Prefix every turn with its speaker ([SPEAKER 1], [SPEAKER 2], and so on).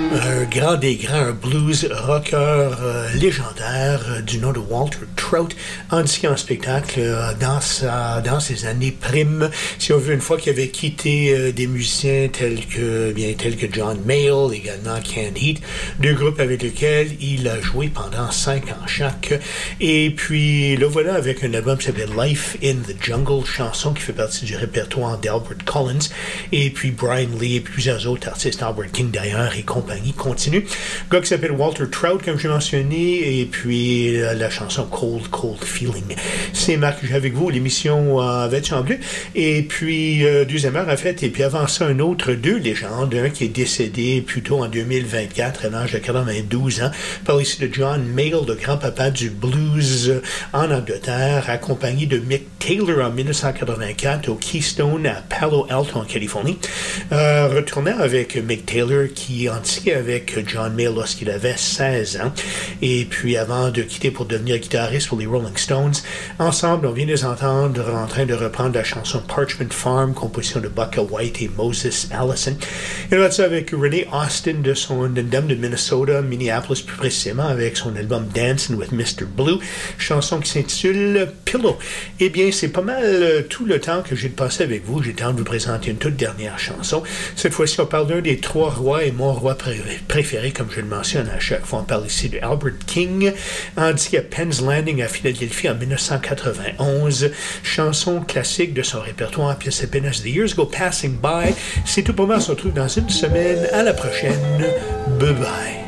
[SPEAKER 1] Un grand des grands, un blues rocker légendaire du nom de Walter Trout, indiqué en spectacle dans ses années primes. Si on veut, une fois qu'il avait quitté des musiciens tels que John Mayall, également Ken Heat, deux groupes avec lesquels il a joué pendant 5 ans chaque. Et puis le voilà avec un album qui s'appelait Life in the Jungle, chanson qui fait partie du répertoire d'Albert Collins, et puis Brian Lee et plusieurs autres artistes, Albert King d'ailleurs et compagnie. Continue. Un gars qui s'appelle Walter Trout, comme j'ai mentionné, et puis la chanson Cold, Cold Feeling. C'est Marc que j'ai avec vous, l'émission Vêtus en bleu, et puis deuxième heure en fait, et puis avant ça, deux légendes, un qui est décédé plutôt en 2024 à l'âge de 92 ans, par ici de John Mayall, le grand-papa du blues en Angleterre, accompagné de Mick Taylor en 1984 au Keystone à Palo Alto en Californie, retournant avec Mick Taylor qui antiquait avec John Mayall lorsqu'il avait 16 ans. Et puis, avant de quitter pour devenir guitariste pour les Rolling Stones, ensemble, on vient de les entendre en train de reprendre la chanson Parchment Farm, composition de Bucka White et Moses Allison. Et on va ça avec Renee Austin de son album de Minnesota, Minneapolis plus précisément, avec son album Dancing with Mr. Blue, chanson qui s'intitule Pillow. Eh bien, c'est pas mal tout le temps que j'ai de passer avec vous. J'ai le temps de vous présenter une toute dernière chanson. Cette fois-ci, on parle d'un des trois rois et mon roi préféré, comme je le mentionne à chaque fois. On parle ici de Albert King, indiqué à Penn's Landing à Philadelphie en 1991. Chanson classique de son répertoire, pièce s'appelle As the Years Go Passing By. C'est tout pour moi. On se retrouve dans une semaine. À la prochaine. Bye bye.